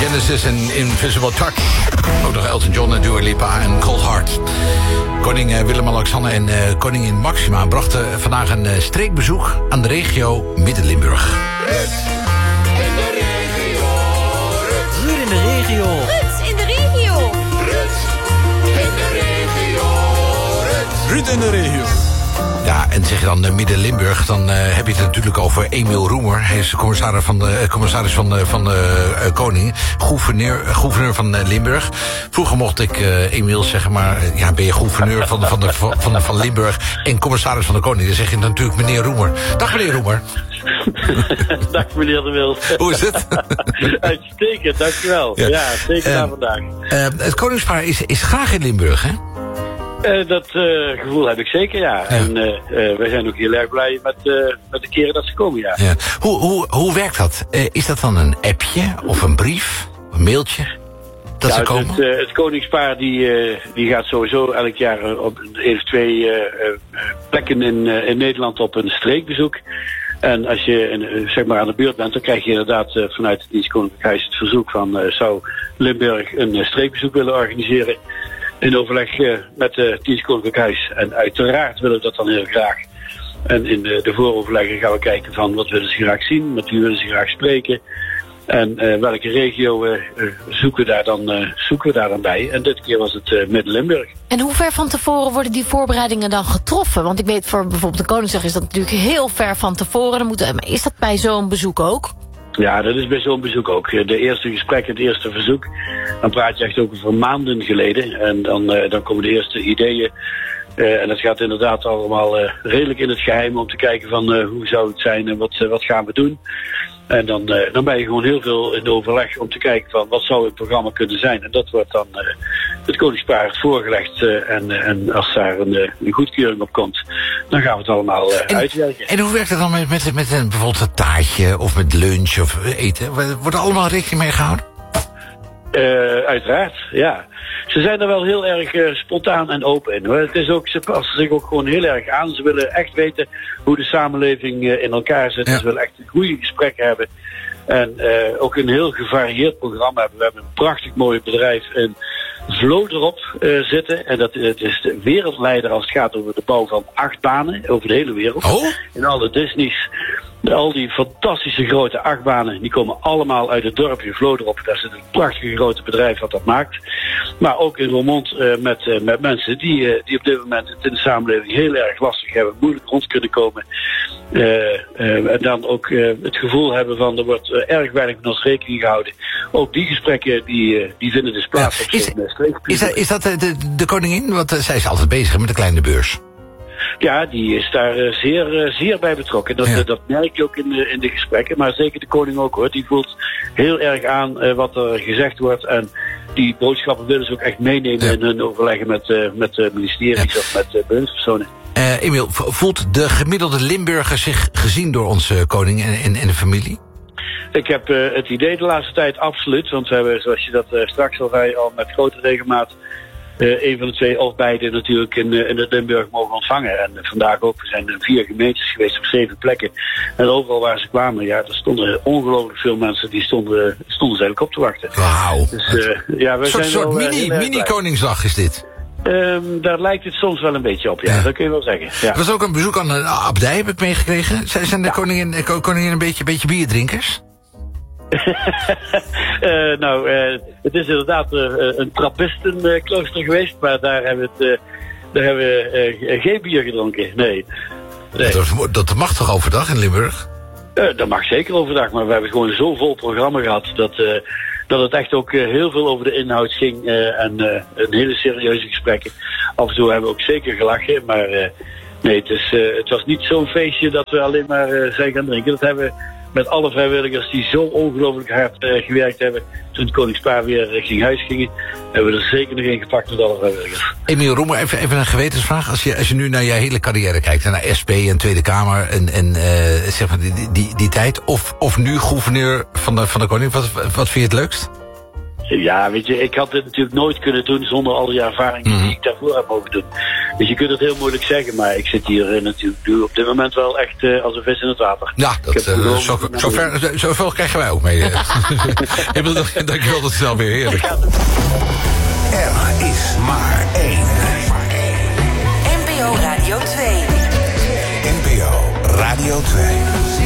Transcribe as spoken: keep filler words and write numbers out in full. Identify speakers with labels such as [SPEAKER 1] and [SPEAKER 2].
[SPEAKER 1] Genesis en Invisible Touch. Ook nog Elton John en Dua Lipa en Cold Heart. Koning uh, Willem-Alexander en uh, koningin Maxima brachten vandaag een uh, streekbezoek aan de regio Midden-Limburg.
[SPEAKER 2] Ruud in de regio.
[SPEAKER 3] Ruud in de regio.
[SPEAKER 2] Ruud in de regio. Ruud in de regio.
[SPEAKER 3] Ruud in de regio.
[SPEAKER 1] Ja, en zeg je dan uh, Midden-Limburg, dan uh, heb je het natuurlijk over Emiel Roemer. Hij is de commissaris van de, uh, commissaris van de, van de uh, Koning, gouverneur, uh, gouverneur van uh, Limburg. Vroeger mocht ik uh, Emiel zeggen, maar uh, ja, ben je gouverneur van, de, van, de, van, van, van Limburg en commissaris van de Koning? Dan zeg je natuurlijk meneer Roemer. Dag meneer Roemer.
[SPEAKER 4] Dag meneer De Wild.
[SPEAKER 1] Hoe is het?
[SPEAKER 4] Uitstekend, dankjewel. Ja, ja zeker uh, na vandaag.
[SPEAKER 1] Uh, het Koningspaar is, is graag in Limburg, hè?
[SPEAKER 4] Uh, dat uh, gevoel heb ik zeker, ja. ja. En uh, uh, wij zijn ook heel erg blij met, uh, met de keren dat ze komen, ja.
[SPEAKER 1] ja. Hoe, hoe, hoe werkt dat? Uh, is dat dan een appje of een brief? Een mailtje? Dat
[SPEAKER 4] ja,
[SPEAKER 1] ze komen?
[SPEAKER 4] Het, uh, het Koningspaar die, uh, die gaat sowieso elk jaar op één of twee uh, uh, plekken in, uh, in Nederland op een streekbezoek. En als je uh, zeg maar aan de beurt bent, dan krijg je inderdaad uh, vanuit het Dienst Koninklijk Huis het verzoek van uh, zou Limburg een uh, streekbezoek willen organiseren. In overleg uh, met het uh, Dienst Koninklijk Huis. En uiteraard willen we dat dan heel graag. En in de, de vooroverleggen gaan we kijken van wat willen ze graag zien, met wie willen ze graag spreken. En uh, welke regio uh, uh, zoeken, we daar dan, uh, zoeken we daar dan bij. En dit keer was het uh, Midden-Limburg.
[SPEAKER 5] En hoe ver van tevoren worden die voorbereidingen dan getroffen? Want ik weet voor bijvoorbeeld de Koningsdag is dat natuurlijk heel ver van tevoren. Dan moet, is dat bij zo'n bezoek ook?
[SPEAKER 4] Ja, dat is bij zo'n bezoek ook. De eerste gesprek, het eerste verzoek, dan praat je echt ook over maanden geleden. En dan, uh, dan komen de eerste ideeën. Uh, en dat gaat inderdaad allemaal uh, redelijk in het geheim om te kijken van uh, hoe zou het zijn en wat, uh, wat gaan we doen. En dan, uh, dan ben je gewoon heel veel in overleg om te kijken van wat zou het programma kunnen zijn. En dat wordt dan uh, het Koningspaar voorgelegd. Uh, en, uh, en als daar een, uh, een goedkeuring op komt, dan gaan we het allemaal uh,
[SPEAKER 1] en,
[SPEAKER 4] uitwerken.
[SPEAKER 1] En hoe werkt het dan met, met, met een, bijvoorbeeld een taartje of met lunch of eten? Wordt er allemaal rekening mee gehouden?
[SPEAKER 4] Uh, uiteraard, ja. Ze zijn er wel heel erg uh, spontaan en open in, hoor. Het is ook, ze passen zich ook gewoon heel erg aan. Ze willen echt weten hoe de samenleving uh, in elkaar zit. Ja. Ze willen echt een goede gesprekken hebben. En uh, ook een heel gevarieerd programma hebben. We hebben een prachtig mooi bedrijf in Vlodrop uh, zitten. En dat het is de wereldleider als het gaat over de bouw van achtbanen over de hele wereld.
[SPEAKER 1] Oh?
[SPEAKER 4] In alle Disney's. Al die fantastische grote achtbanen, die komen allemaal uit het dorpje Vlodrop. Daar zit een prachtige grote bedrijf wat dat maakt. Maar ook in Roermond uh, met, uh, met mensen die, uh, die op dit moment het in de samenleving heel erg lastig hebben, moeilijk rond kunnen komen. Uh, uh, en dan ook uh, het gevoel hebben van er wordt uh, erg weinig met ons rekening gehouden. Ook die gesprekken die, uh, die vinden dus plaats ja, op
[SPEAKER 1] is,
[SPEAKER 4] zo'n streekbezoek.
[SPEAKER 1] Is dat, is dat de, de, de koningin? Want uh, zij is altijd bezig met de kleine beurs.
[SPEAKER 4] Ja, die is daar uh, zeer, uh, zeer bij betrokken. Dat, ja. uh, dat merk je ook in de, in de gesprekken. Maar zeker de koning ook, hoor. Die voelt heel erg aan uh, wat er gezegd wordt. En die boodschappen willen ze ook echt meenemen ja. in hun overleggen met, uh, met uh, ministeries ja. of met uh, bewindspersonen.
[SPEAKER 1] Uh, Emiel, voelt de gemiddelde Limburger zich gezien door onze koning en, en, en de familie?
[SPEAKER 4] Ik heb uh, het idee de laatste tijd absoluut. Want we hebben, zoals je dat uh, straks al zei, al met grote regelmaat Uh, een van de twee of beide natuurlijk in, uh, in het Limburg mogen ontvangen. En uh, vandaag ook. We zijn in vier gemeentes geweest op zeven plekken. En overal waar ze kwamen, ja, er stonden ongelooflijk veel mensen die stonden, stonden ze eigenlijk op te wachten.
[SPEAKER 1] Wauw.
[SPEAKER 4] Dus, uh, ja, we
[SPEAKER 1] een soort,
[SPEAKER 4] zijn
[SPEAKER 1] soort
[SPEAKER 4] wel,
[SPEAKER 1] mini,
[SPEAKER 4] uh,
[SPEAKER 1] mini Koningsdag is dit.
[SPEAKER 4] Um, daar lijkt het soms wel een beetje op, ja. ja. Dat kun je wel zeggen. Ja.
[SPEAKER 1] Er was ook een bezoek aan de abdij, heb ik meegekregen. Zijn de ja. koningin, koningin een beetje, beetje bierdrinkers?
[SPEAKER 4] uh, nou, uh, het is inderdaad uh, een trappistenklooster geweest, maar daar hebben we, het, uh, daar hebben we uh, geen bier gedronken. Nee. nee.
[SPEAKER 1] Dat, dat mag toch overdag in Limburg?
[SPEAKER 4] Uh, dat mag zeker overdag, maar we hebben gewoon zo'n vol programma gehad dat, uh, dat het echt ook uh, heel veel over de inhoud ging uh, en uh, een hele serieuze gesprekken. Af en toe hebben we ook zeker gelachen, maar uh, nee, het, is, uh, het was niet zo'n feestje dat we alleen maar uh, zijn gaan drinken. Dat hebben we met alle vrijwilligers die zo ongelooflijk hard uh, gewerkt hebben toen het Koningspaar weer richting huis gingen, hebben we er zeker nog in gepakt met alle vrijwilligers.
[SPEAKER 1] Emiel Roemer, even, even een gewetensvraag. Als je, als je nu naar je hele carrière kijkt, naar S P en Tweede Kamer en, en uh, zeg maar die, die, die tijd, of, of nu gouverneur van de, van de koning, wat, wat vind je het leukst?
[SPEAKER 4] Ja, weet je, ik had dit natuurlijk nooit kunnen doen zonder al die ervaring die ik daarvoor heb mogen doen. Dus je kunt het heel moeilijk zeggen, maar ik zit hier uh, natuurlijk nu op dit moment wel echt uh, als een vis in het water.
[SPEAKER 1] Ja, dat, uh, zo, zo, ver, zoveel krijgen wij ook mee. Dankjewel, dat is wel weer heerlijk.
[SPEAKER 6] Er is maar één.
[SPEAKER 7] N P O Radio twee.
[SPEAKER 6] N P O Radio twee.